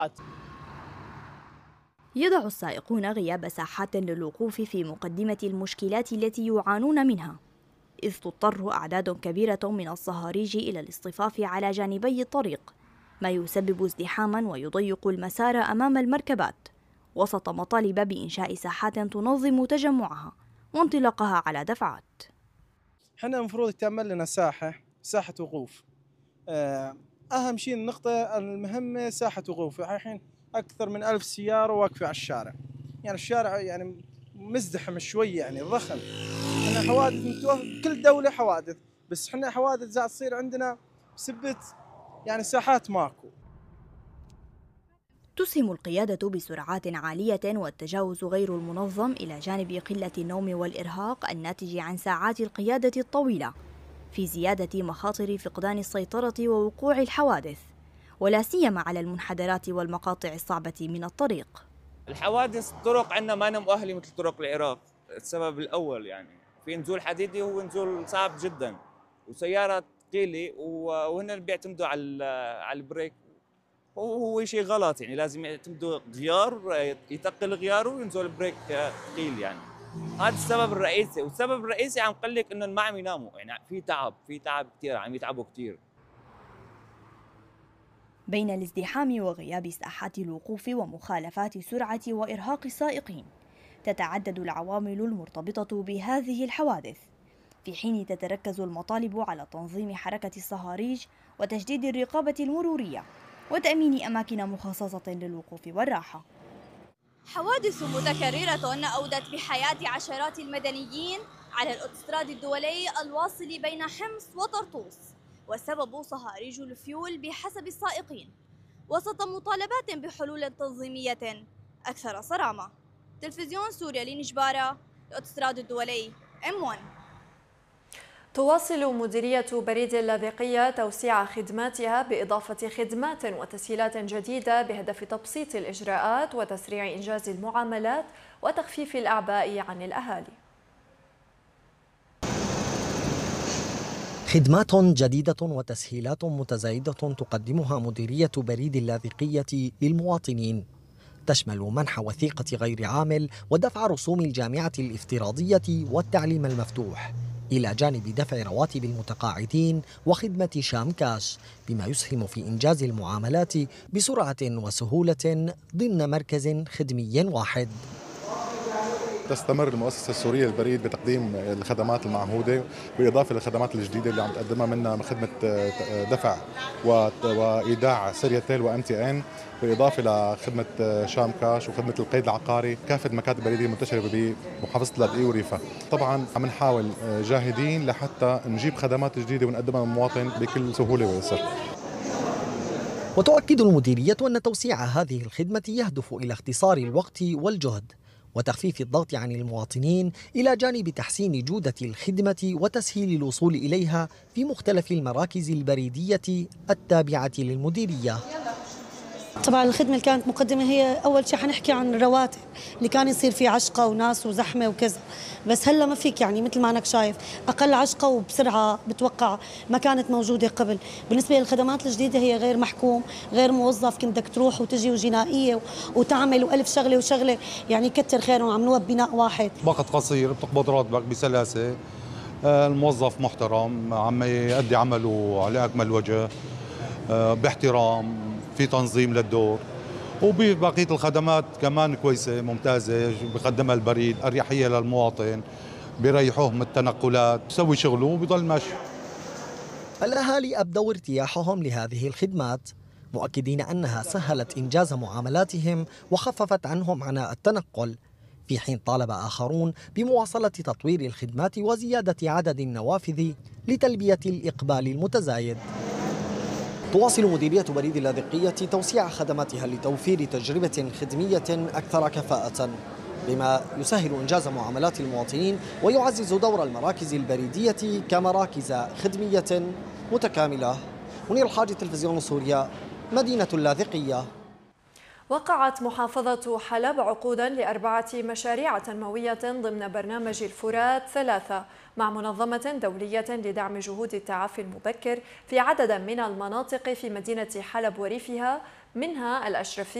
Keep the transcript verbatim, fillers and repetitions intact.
يضع السائقون غياب ساحات للوقوف في مقدمة المشكلات التي يعانون منها، إذ تضطر أعداد كبيرة من الصهاريج إلى الاصطفاف على جانبي الطريق، ما يسبب ازدحاما ويضيق المسار أمام المركبات، وسط مطالب بإنشاء ساحات تنظم تجمعها وانطلاقها على دفعات. احنا المفروض يتعمل لنا ساحة ساحة وقوف. أهم شيء النقطة المهمة ساحة وقوف. الحين أكثر من ألف سيارة واقفة على الشارع، يعني الشارع يعني مزدحم شوي، يعني ضخم. احنا حوادث متوفر، كل دولة حوادث، بس احنا حوادث زاد تصير عندنا بسبة يعني ساحات ماكو. تسهم القيادة بسرعات عالية والتجاوز غير المنظم إلى جانب قلة النوم والإرهاق الناتج عن ساعات القيادة الطويلة في زيادة مخاطر فقدان السيطرة ووقوع الحوادث، ولا سيما على المنحدرات والمقاطع الصعبة من الطريق. الحوادث الطرق عندنا ما مؤهلة مثل طرق العراق. السبب الأول يعني في نزول حديدي، هو نزول صعب جدا، وسيارة ثقيلة وهن اللي بيعتمدوا على على البريك، وهو شيء غلط. يعني لازم يعتمدوا غيار، يثقل غياره وينزل البريك ثقيل. يعني هذا السبب الرئيسي، والسبب الرئيسي عم قل لك انه ما عم يناموا، يعني في تعب في تعب كثير، عم يتعبوا كثير. بين الازدحام وغياب ساحات الوقوف ومخالفات سرعة وإرهاق السائقين، تتعدد العوامل المرتبطة بهذه الحوادث، في حين تتركز المطالب على تنظيم حركة الصهاريج وتجديد الرقابة المرورية وتأمين أماكن مخصصة للوقوف والراحة. حوادث متكررة أودت بحياة عشرات المدنيين على الأوتوستراد الدولي الواصل بين حمص وطرطوس، والسبب صهاريج الفيول بحسب السائقين، وسط مطالبات بحلول تنظيمية أكثر صرامة. تلفزيون سوريا لنجبارة، الأوتوستراد الدولي إم واحد. تواصل مديرية بريد اللاذقية توسيع خدماتها بإضافة خدمات وتسهيلات جديدة بهدف تبسيط الإجراءات وتسريع إنجاز المعاملات وتخفيف الأعباء عن الأهالي. خدمات جديدة وتسهيلات متزايدة تقدمها مديرية بريد اللاذقية للمواطنين، تشمل منح وثيقة غير عامل ودفع رسوم الجامعة الافتراضية والتعليم المفتوح، إلى جانب دفع رواتب المتقاعدين وخدمة شام كاش، بما يسهم في إنجاز المعاملات بسرعة وسهولة ضمن مركز خدمي واحد. تستمر المؤسسة السورية للبريد بتقديم الخدمات المعهودة، بالإضافة للخدمات الجديدة اللي عم تقدمها منها خدمة دفع وإيداع سيرياتيل وأم تي إن، بالإضافة لخدمة شام كاش وخدمة القيد العقاري، كافة مكاتب البريدية المنتشرة بمحافظة اللاذقية وريفا. طبعا عم نحاول جاهدين لحتى نجيب خدمات جديدة ونقدمها للمواطن بكل سهولة ويسر. وتؤكد المديرية أن توسيع هذه الخدمة يهدف إلى اختصار الوقت والجهد وتخفيف الضغط عن المواطنين، إلى جانب تحسين جودة الخدمة وتسهيل الوصول إليها في مختلف المراكز البريدية التابعة للمديرية. طبعا الخدمة اللي كانت مقدمة هي أول شيء حنحكي عن الرواتب اللي كان يصير فيه عشقة وناس وزحمة وكذا، بس هلا ما فيك، يعني مثل ما أنك شايف أقل عشقة وبسرعة بتوقع ما كانت موجودة قبل. بالنسبة للخدمات الجديدة هي غير محكوم، غير موظف، كنتك تروح وتجي وجنائية وتعمل وألف شغلة وشغلة، يعني كتر خيرهم عملوها ببناء واحد. وقت قصير بتقبض راتبك بسلاسة، الموظف محترم عم يؤدي عمله على أكمل وجه باحترام، في تنظيم للدور، وببقية الخدمات كمان كويسة ممتازة بقدمها البريد، أريحية للمواطن، بيريحوه من التنقلات، بيسوي شغله وبيضل ماشي. الأهالي أبدوا ارتياحهم لهذه الخدمات، مؤكدين أنها سهلت إنجاز معاملاتهم وخففت عنهم عناء التنقل، في حين طالب آخرون بمواصلة تطوير الخدمات وزيادة عدد النوافذ لتلبية الإقبال المتزايد. تواصل مديرية بريد اللاذقية توسيع خدماتها لتوفير تجربة خدمية أكثر كفاءة، بما يسهل إنجاز معاملات المواطنين ويعزز دور المراكز البريدية كمراكز خدمية متكاملة. منير الحاج، تلفزيون سوريا، مدينة اللاذقية. وقعت محافظة حلب عقودا لأربعة مشاريع تنموية ضمن برنامج الفرات ثلاثة مع منظمة دولية لدعم جهود التعافي المبكر في عدد من المناطق في مدينة حلب وريفها منها الأشرفية